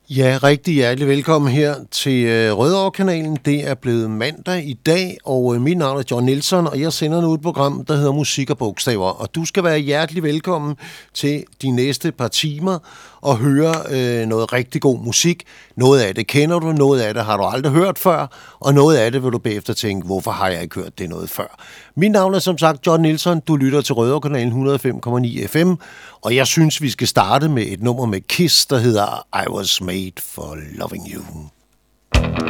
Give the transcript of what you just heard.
Ja, rigtig hjertelig velkommen her til Rødovre-kanalen. Det er blevet mandag i dag, og mit navn er John Nielsen, og jeg sender nu et program, der hedder Musik og Bogstaver. Og du skal være hjertelig velkommen til de næste par timer og høre noget rigtig god musik. Noget af det kender du, noget af det har du aldrig hørt før, og noget af det vil du bagefter tænke, hvorfor har jeg ikke hørt det noget før? Mit navn er som sagt John Nielsen, du lytter til Rødovre-kanalen 105,9 FM, og jeg synes, vi skal starte med et nummer med Kiss, der hedder I Was Made for Loving You.